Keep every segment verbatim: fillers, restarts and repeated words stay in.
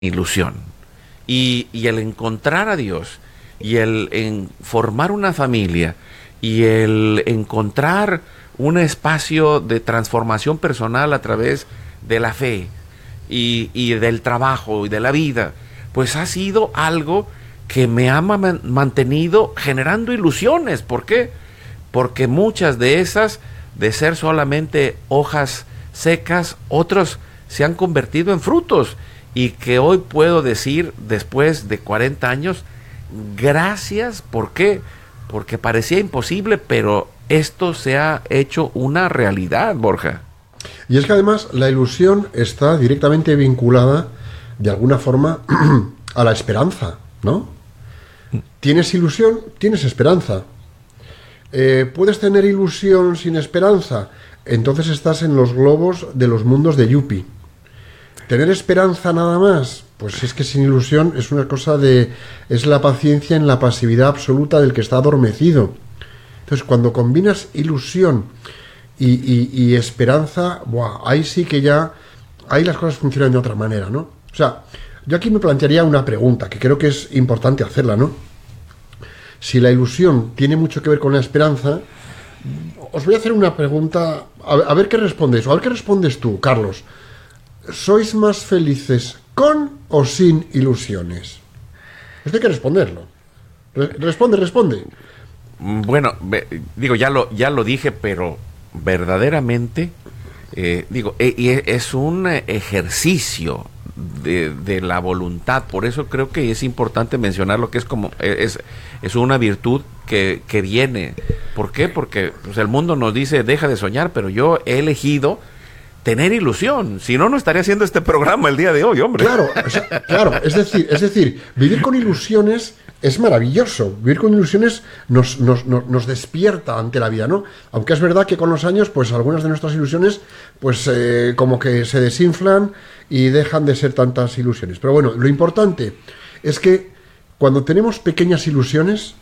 ilusión. Y, y el encontrar a Dios, y el en formar una familia, y el encontrar un espacio de transformación personal a través de la fe, y, y del trabajo, y de la vida, pues ha sido algo que me ha ma- mantenido generando ilusiones. ¿Por qué? Porque muchas de esas, de ser solamente hojas secas, otros se han convertido en frutos, y que hoy puedo decir, después de cuarenta años, gracias. ¿Por qué? Porque parecía imposible, pero esto se ha hecho una realidad, Borja. Y es que además la ilusión está directamente vinculada, de alguna forma, a la esperanza, ¿no? Tienes ilusión, tienes esperanza. Eh, ¿Puedes tener ilusión sin esperanza? Entonces estás en los globos de los mundos de Yuppie. ¿Tener esperanza nada más? Pues es que sin ilusión es una cosa de... es la paciencia en la pasividad absoluta del que está adormecido. Entonces, cuando combinas ilusión y, y, y esperanza, buah, ahí sí que ya... ahí las cosas funcionan de otra manera, ¿no? O sea, yo aquí me plantearía una pregunta, que creo que es importante hacerla, ¿no? Si la ilusión tiene mucho que ver con la esperanza, os voy a hacer una pregunta, a, a ver qué respondes, o a ver qué respondes tú, Carlos. ¿Sois más felices con o sin ilusiones? Esto hay que responderlo. Re- responde, responde. Bueno, ve- digo, ya lo, ya lo dije, pero verdaderamente, eh, digo, e- y e- es un eh, ejercicio de, de la voluntad. Por eso creo que es importante mencionar lo que es como, eh, es, es una virtud que, que viene. ¿Por qué? Porque pues, el mundo nos dice, deja de soñar, pero yo he elegido tener ilusión. Si no, no estaría haciendo este programa el día de hoy, hombre. Claro, o sea, claro, es decir, es decir, vivir con ilusiones es maravilloso. Vivir con ilusiones nos, nos, nos, nos despierta ante la vida, ¿no? Aunque es verdad que con los años, pues algunas de nuestras ilusiones, pues eh, como que se desinflan y dejan de ser tantas ilusiones. Pero bueno, lo importante es que cuando tenemos pequeñas ilusiones,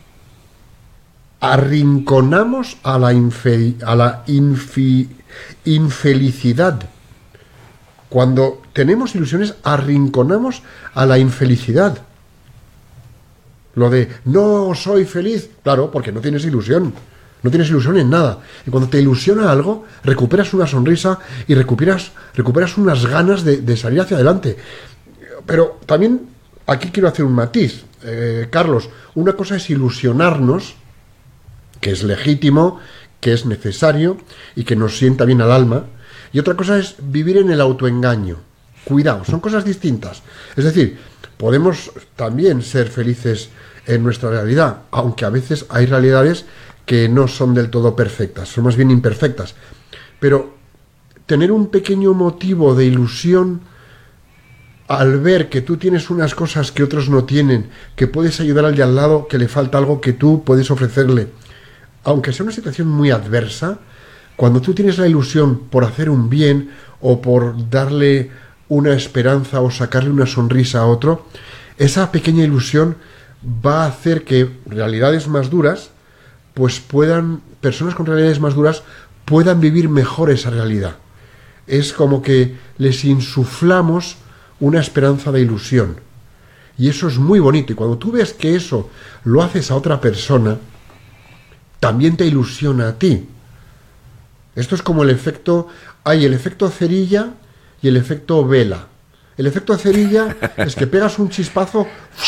arrinconamos a la, infe- a la infi- infelicidad. Cuando tenemos ilusiones, arrinconamos a la infelicidad. Lo de, no soy feliz, claro, porque no tienes ilusión. No tienes ilusión en nada. Y cuando te ilusiona algo, recuperas una sonrisa y recuperas, recuperas unas ganas de, de salir hacia adelante. Pero también aquí quiero hacer un matiz. Eh, Carlos, una cosa es ilusionarnos, que es legítimo, que es necesario y que nos sienta bien al alma. Y otra cosa es vivir en el autoengaño. Cuidado, son cosas distintas. Es decir, podemos también ser felices en nuestra realidad, aunque a veces hay realidades que no son del todo perfectas, son más bien imperfectas. Pero tener un pequeño motivo de ilusión al ver que tú tienes unas cosas que otros no tienen, que puedes ayudar al de al lado, que le falta algo que tú puedes ofrecerle, aunque sea una situación muy adversa, cuando tú tienes la ilusión por hacer un bien o por darle una esperanza o sacarle una sonrisa a otro, esa pequeña ilusión va a hacer que realidades más duras, pues puedan, personas con realidades más duras, puedan vivir mejor esa realidad. Es como que les insuflamos una esperanza de ilusión. Y eso es muy bonito. Y cuando tú ves que eso lo haces a otra persona, también te ilusiona a ti. Esto es como el efecto... Hay el efecto cerilla y el efecto vela. El efecto cerilla es que pegas un chispazo,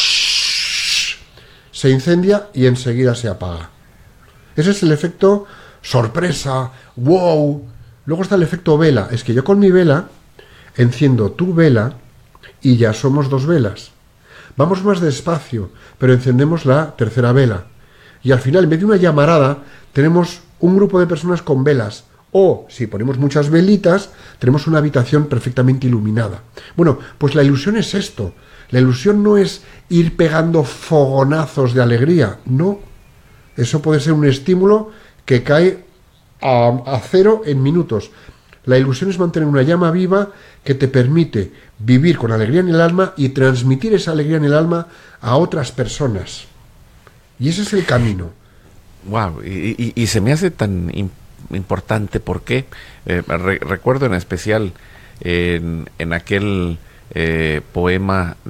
se incendia y enseguida se apaga. Ese es el efecto sorpresa, wow. Luego está el efecto vela. Es que yo con mi vela enciendo tu vela y ya somos dos velas. Vamos más despacio, pero encendemos la tercera vela. Y al final, en vez de una llamarada, tenemos un grupo de personas con velas. O, si ponemos muchas velitas, tenemos una habitación perfectamente iluminada. Bueno, pues la ilusión es esto. La ilusión no es ir pegando fogonazos de alegría. No. Eso puede ser un estímulo que cae a, a cero en minutos. La ilusión es mantener una llama viva que te permite vivir con alegría en el alma y transmitir esa alegría en el alma a otras personas. Y ese es el camino. Wow, y, y, y se me hace tan im- importante porque eh, re- recuerdo en especial en, en aquel eh, poema